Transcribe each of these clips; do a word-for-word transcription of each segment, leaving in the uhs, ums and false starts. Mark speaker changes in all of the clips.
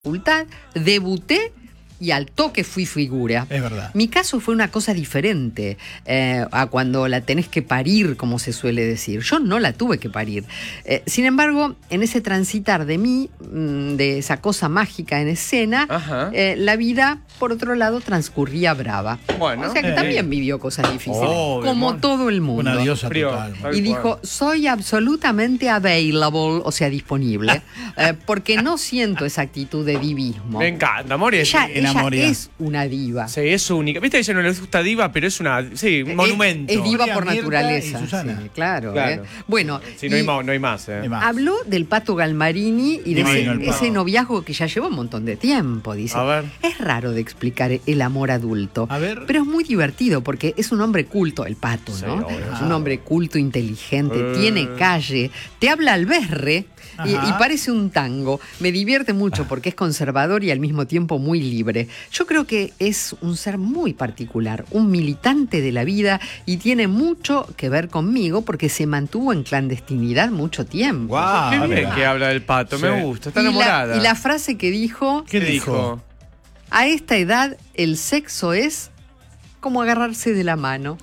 Speaker 1: facultad, debuté y al toque fui figura.
Speaker 2: Es verdad.
Speaker 1: Mi caso fue una cosa diferente eh, a cuando la tenés que parir, como se suele decir. Yo no la tuve que parir. Eh, sin embargo, en ese transitar de mí, de esa cosa mágica en escena, eh, la vida, por otro lado, transcurría brava.
Speaker 3: Bueno,
Speaker 1: o sea que
Speaker 3: eh,
Speaker 1: también vivió cosas difíciles,
Speaker 2: oh,
Speaker 1: como
Speaker 2: bueno.
Speaker 1: todo el mundo.
Speaker 2: Una diosa
Speaker 3: Frío.
Speaker 2: total.
Speaker 1: Y dijo, soy absolutamente available, o sea, disponible, eh, porque no siento esa actitud de divismo.
Speaker 3: Me encanta, Moria.
Speaker 1: Ella,
Speaker 3: Sí,
Speaker 1: ella
Speaker 2: Moria.
Speaker 1: es una diva.
Speaker 3: sí, es única. ¿Viste? A ella no le gusta diva, pero es una. Sí, un monumento.
Speaker 1: Es, es diva
Speaker 2: Moria,
Speaker 1: por
Speaker 2: Mirta
Speaker 1: naturaleza.
Speaker 2: y Susana.
Speaker 1: Sí, claro.
Speaker 3: Claro.
Speaker 1: ¿eh? Bueno,
Speaker 3: Sí, no hay,
Speaker 1: y
Speaker 3: ma- no hay más, ¿eh?
Speaker 2: Hay más.
Speaker 1: habló del Pato Galmarini y de
Speaker 2: Divino
Speaker 1: ese,
Speaker 2: el Pato.
Speaker 1: ese noviazgo que ya lleva un montón de tiempo, dice.
Speaker 3: A ver.
Speaker 1: Es raro de explicar el amor adulto.
Speaker 2: A ver.
Speaker 1: Pero es muy divertido porque es un hombre culto, el Pato,
Speaker 3: Sí,
Speaker 1: ¿no?
Speaker 3: obvio.
Speaker 1: Es un hombre culto, inteligente,
Speaker 3: Eh.
Speaker 1: tiene calle, te habla al berre y,
Speaker 2: Ajá.
Speaker 1: y parece un tango. Me divierte mucho porque es conservador y al mismo tiempo muy libre. Yo creo que es un ser muy particular, un militante de la vida y tiene mucho que ver conmigo porque se mantuvo en clandestinidad mucho tiempo.
Speaker 2: Guau,
Speaker 3: Qué
Speaker 2: a
Speaker 3: bien
Speaker 2: ver.
Speaker 3: que habla del pato,
Speaker 2: Sí.
Speaker 3: me gusta, está
Speaker 1: Y la,
Speaker 3: enamorada.
Speaker 1: y la frase que dijo,
Speaker 2: ¿Qué dijo?
Speaker 1: a esta edad el sexo es como agarrarse de la mano.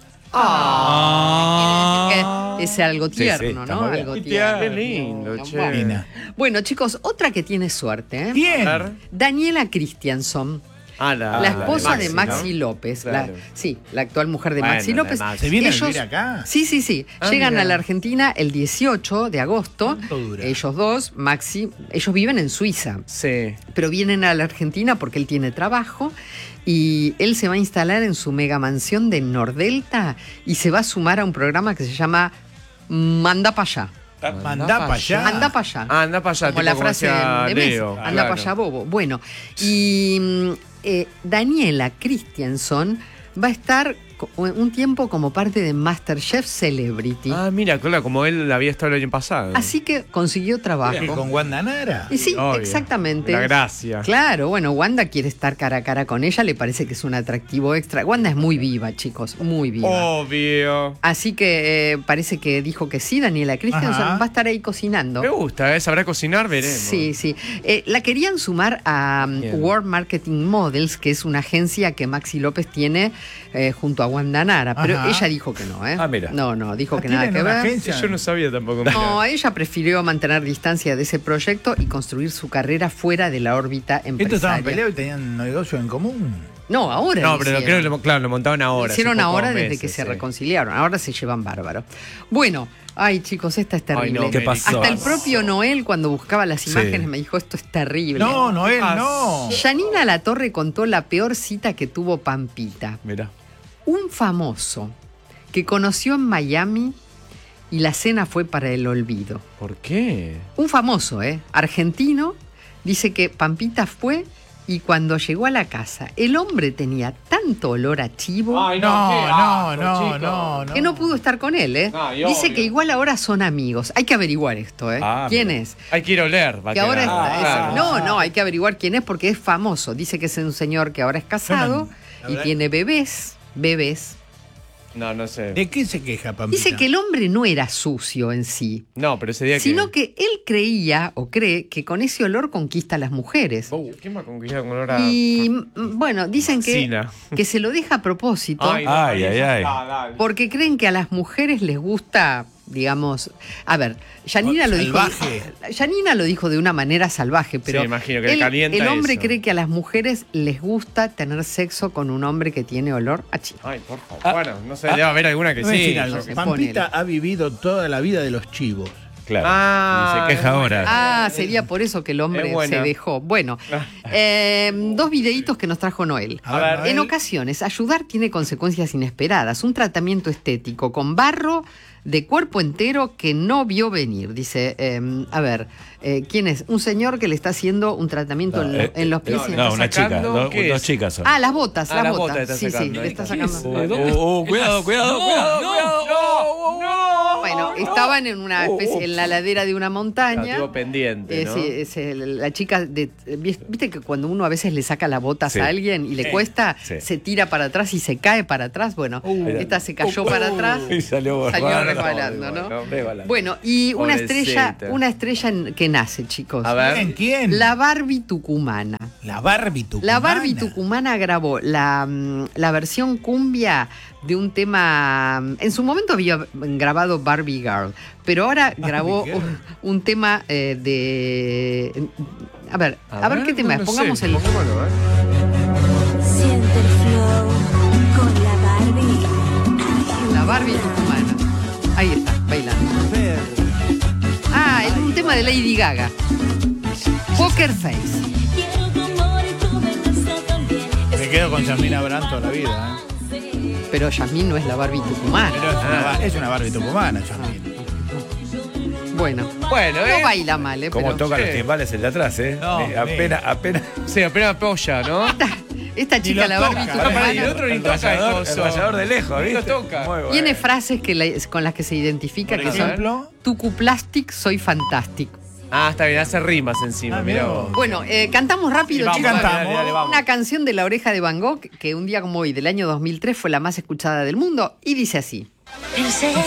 Speaker 2: Ah.
Speaker 1: Quiere decir que es algo
Speaker 4: Sí, sí,
Speaker 1: tierno,
Speaker 4: está
Speaker 1: ¿no?
Speaker 4: muy bien.
Speaker 1: Algo
Speaker 3: Qué
Speaker 1: tierno.
Speaker 3: Qué lindo,
Speaker 1: Bueno,
Speaker 3: che.
Speaker 2: Lina.
Speaker 1: Bueno, chicos, otra que tiene suerte, ¿eh?
Speaker 2: ¿Quién?
Speaker 3: A ver.
Speaker 1: Daniela Christianson,
Speaker 3: Ah, la,
Speaker 1: la
Speaker 3: la
Speaker 1: esposa de
Speaker 3: Maxi,
Speaker 1: Maxi,
Speaker 3: ¿no?
Speaker 1: López.
Speaker 3: Claro.
Speaker 1: La, sí, la actual mujer de
Speaker 3: Bueno,
Speaker 1: Maxi
Speaker 3: de
Speaker 1: López.
Speaker 3: Maxi.
Speaker 2: ¿Se viene
Speaker 1: Ellos-
Speaker 2: a vivir acá?
Speaker 1: Sí, sí, sí.
Speaker 3: Ah,
Speaker 1: Llegan
Speaker 3: mira.
Speaker 1: a la Argentina el dieciocho de agosto.
Speaker 2: ¿Cuánto dura?
Speaker 1: Ellos dos, Maxi, ellos viven en Suiza,
Speaker 3: Sí.
Speaker 1: pero vienen a la Argentina porque él tiene trabajo y él se va a instalar en su mega mansión de Nordelta y se va a sumar a un programa que se llama Manda pa' allá.
Speaker 2: Mandá para allá.
Speaker 1: Anda para allá.
Speaker 3: Ah, anda para allá,
Speaker 1: Como
Speaker 3: tipo
Speaker 1: la
Speaker 3: como
Speaker 1: frase
Speaker 3: decía
Speaker 1: de Messi.
Speaker 3: Leo,
Speaker 1: Anda
Speaker 3: claro.
Speaker 1: para allá, bobo. Bueno, y mm, eh, Daniela Christianson va a estar co- un tiempo como parte de MasterChef Celebrity.
Speaker 3: Ah, mira, claro, como él había estado el año pasado.
Speaker 1: Así que consiguió trabajo.
Speaker 2: ¿Y con Wanda Nara?
Speaker 1: Y sí,
Speaker 3: Obvio.
Speaker 1: exactamente.
Speaker 3: La gracia.
Speaker 1: Claro, bueno, Wanda quiere estar cara a cara con ella, le parece que es un atractivo extra. Wanda es muy viva, chicos, muy viva.
Speaker 3: Obvio.
Speaker 1: Así que eh, parece que dijo que sí, Daniela Christianson
Speaker 2: Ajá.
Speaker 1: va a estar ahí cocinando.
Speaker 3: Me gusta, ¿eh? Sabrá cocinar, veremos.
Speaker 1: Sí, sí. Eh, la querían sumar a um,
Speaker 3: Bien.
Speaker 1: World Marketing Models, que es una agencia que Maxi López tiene eh, junto a Wanda Nara, pero
Speaker 2: Ajá.
Speaker 1: ella dijo que no, ¿eh?
Speaker 4: Ah, mira.
Speaker 1: No, no, dijo
Speaker 2: Ah,
Speaker 1: que nada
Speaker 2: ¿tienen
Speaker 1: que
Speaker 2: una
Speaker 1: ver.
Speaker 2: agencia?
Speaker 3: Sí, yo no sabía tampoco.
Speaker 1: No, ella prefirió mantener distancia de ese proyecto y construir su carrera fuera de la órbita
Speaker 2: ¿Estos estaban
Speaker 1: empresaria.
Speaker 2: peleados y tenían un negocio en común?
Speaker 1: No, ahora
Speaker 3: No,
Speaker 1: lo
Speaker 3: pero lo,
Speaker 1: hicieron.
Speaker 3: creo que lo, claro, lo montaron
Speaker 1: Lo
Speaker 3: ahora.
Speaker 1: hicieron
Speaker 3: hace pocos
Speaker 1: ahora desde
Speaker 3: meses,
Speaker 1: que se
Speaker 3: sí.
Speaker 1: reconciliaron. Ahora se llevan bárbaro. Bueno, ay chicos, esta es terrible.
Speaker 3: Ay, no,
Speaker 4: ¿Qué pasó?
Speaker 1: Hasta el propio Noel, cuando buscaba las
Speaker 4: Sí.
Speaker 1: imágenes, me dijo, esto es terrible.
Speaker 2: No, Noel,
Speaker 3: Ah,
Speaker 2: no.
Speaker 1: Yanina Latorre contó la peor cita que tuvo Pampita.
Speaker 4: Mira.
Speaker 1: Un famoso que conoció en Miami y la cena fue para el olvido.
Speaker 3: ¿Por qué?
Speaker 1: Un famoso, ¿eh? Argentino, dice que Pampita fue y cuando llegó a la casa, el hombre tenía tanto olor a chivo
Speaker 2: No, no, no, no, no.
Speaker 1: que no pudo estar con él, ¿eh?
Speaker 3: Ah, y
Speaker 1: dice
Speaker 3: obvio.
Speaker 1: que igual ahora son amigos. Hay que averiguar esto, ¿eh?
Speaker 4: Ah,
Speaker 1: ¿Quién
Speaker 4: mira.
Speaker 1: es?
Speaker 3: Hay que ir a oler. va a
Speaker 1: Que ahora
Speaker 3: quedar.
Speaker 1: está-
Speaker 3: Ah,
Speaker 1: es-
Speaker 3: claro.
Speaker 1: no, no, hay que averiguar quién es porque es famoso. Dice que es un señor que ahora es casado
Speaker 2: Bueno,
Speaker 1: y
Speaker 2: habrá-
Speaker 1: tiene bebés, bebés.
Speaker 3: No, no sé.
Speaker 2: ¿De qué se queja, Pampita?
Speaker 1: Dice que el hombre no era sucio en sí,
Speaker 3: No, pero ese día
Speaker 1: sino
Speaker 3: que...
Speaker 1: que él creía o cree que con ese olor conquista a las mujeres.
Speaker 3: Uh, ¿Quién me ha conquistado con olor a...
Speaker 1: Y mm, bueno, dicen que,
Speaker 3: Cocina.
Speaker 1: que se lo deja a propósito
Speaker 3: no,
Speaker 4: Ay,
Speaker 3: María,
Speaker 4: ay,
Speaker 3: ya
Speaker 4: ay.
Speaker 3: está, dale.
Speaker 1: porque creen que a las mujeres les gusta, digamos, a ver, Yanina lo dijo,
Speaker 2: Salvaje.
Speaker 1: Yanina lo dijo de una manera salvaje, pero
Speaker 3: Sí, imagino que le
Speaker 1: él-
Speaker 3: calienta
Speaker 1: el hombre
Speaker 3: eso.
Speaker 1: cree que a las mujeres les gusta tener sexo con un hombre que tiene olor a chivo.
Speaker 3: Ay, por favor.
Speaker 4: Ah.
Speaker 3: Bueno, no sé, debe haber alguna que
Speaker 2: Te voy a
Speaker 3: sí.
Speaker 2: decir algo.
Speaker 3: yo qué sé.
Speaker 2: Pampita ha vivido toda la vida de los chivos.
Speaker 4: Claro.
Speaker 3: Ah,
Speaker 4: y se queja
Speaker 3: es
Speaker 4: ahora.
Speaker 1: Ah, sería por eso que el hombre
Speaker 3: Es buena.
Speaker 1: se dejó. Bueno, eh, dos videitos que nos trajo Noel.
Speaker 2: A ver,
Speaker 1: En
Speaker 2: Noel.
Speaker 1: ocasiones, ayudar tiene consecuencias inesperadas. Un tratamiento estético con barro de cuerpo entero que no vio venir. Dice, eh, a ver, eh, ¿quién es? Un señor que le está haciendo un tratamiento en, lo-
Speaker 4: eh,
Speaker 1: en los pies.
Speaker 3: no,
Speaker 1: y-
Speaker 3: no,
Speaker 4: No, una chica.
Speaker 3: sacando?
Speaker 4: do-
Speaker 3: ¿Qué
Speaker 4: dos
Speaker 3: es?
Speaker 4: chicas son.
Speaker 1: Ah, las botas,
Speaker 3: Ah,
Speaker 1: las
Speaker 3: las
Speaker 1: botas.
Speaker 3: botas está
Speaker 1: Sí, sí,
Speaker 3: sacando
Speaker 1: le
Speaker 3: ahí.
Speaker 1: está
Speaker 3: ¿Qué
Speaker 1: sacando.
Speaker 3: es?
Speaker 4: Uh, uh, uh, cuidado, cuidado, cuidado, cuidado.
Speaker 1: Bueno, estaban en una especie, en la ladera de una montaña.
Speaker 3: Estuvo pendiente,
Speaker 1: Eh,
Speaker 3: ¿no?
Speaker 1: sí, es el- la chica de, viste que cuando uno a veces le saca las botas
Speaker 4: Sí.
Speaker 1: a alguien y le cuesta,
Speaker 4: Sí.
Speaker 1: se tira para atrás y se cae para atrás. Bueno,
Speaker 2: Uh.
Speaker 1: esta se cayó para atrás,
Speaker 4: Y salió
Speaker 1: salió
Speaker 4: bárbaro.
Speaker 1: resbalando, ¿no?
Speaker 3: igual,
Speaker 4: resbalando.
Speaker 1: Bueno, y una
Speaker 3: Pobrecita.
Speaker 1: estrella, una estrella en- que nace, chicos.
Speaker 3: A ver.
Speaker 2: ¿En quién?
Speaker 1: La Barbie tucumana.
Speaker 2: La Barbie tucumana.
Speaker 1: La Barbie tucumana grabó la, mm, la versión cumbia de un tema. En su momento había grabado Barbie Girl, pero ahora grabó
Speaker 2: Girl.
Speaker 1: un, un tema eh, de. A ver, a, ver, qué tema es.
Speaker 3: no
Speaker 1: Pongamos
Speaker 3: sé,
Speaker 1: el.
Speaker 3: pongámoslo, ¿eh?
Speaker 5: Siente el flow con la Barbie.
Speaker 1: La Barbie tucumana. Ahí está, bailando. Ah, es un tema de Lady Gaga. Poker Face.
Speaker 5: Quiero tu amor y tu belleza también.
Speaker 2: Me quedo con Yasmina Brand toda la vida. ¿eh?
Speaker 1: Pero Yasmín no es la Barbie tucumana.
Speaker 2: Pero es una, ba- es una Barbie tucumana, Yasmina.
Speaker 1: Bueno,
Speaker 3: Bueno,
Speaker 1: no
Speaker 3: ¿eh?
Speaker 1: baila mal, ¿eh?
Speaker 4: Cómo
Speaker 1: Pero
Speaker 4: toca
Speaker 3: sí.
Speaker 4: los timbales el de atrás, ¿eh?
Speaker 2: No,
Speaker 4: Eh, apenas, apenas.
Speaker 3: Sí, apenas apoya, ¿no?
Speaker 1: esta chica,
Speaker 2: lo
Speaker 1: la Barbie
Speaker 2: toca.
Speaker 3: Toca para el
Speaker 1: tucumana,
Speaker 3: otro ni
Speaker 4: el
Speaker 3: toca
Speaker 4: rayador,
Speaker 3: el
Speaker 4: el
Speaker 3: coso.
Speaker 4: rayador de lejos,
Speaker 3: Ni lo
Speaker 4: ¿viste?
Speaker 3: toca.
Speaker 4: Muy bueno.
Speaker 1: tiene frases que la- con las que se identifica
Speaker 2: Por
Speaker 1: que
Speaker 2: ejemplo.
Speaker 1: son Tucuplastic, soy fantástico.
Speaker 3: Ah, está bien, hace rimas encima,
Speaker 2: Ah,
Speaker 3: mirá
Speaker 2: mirá
Speaker 3: vos.
Speaker 2: vos.
Speaker 1: Bueno, eh, cantamos rápido,
Speaker 3: Vamos,
Speaker 1: chicos.
Speaker 2: cantamos.
Speaker 3: dale, dale, vamos.
Speaker 1: Una canción de La Oreja de Van Gogh que un día como hoy, del año dos mil tres, fue la más escuchada del mundo y dice así.
Speaker 5: Pensé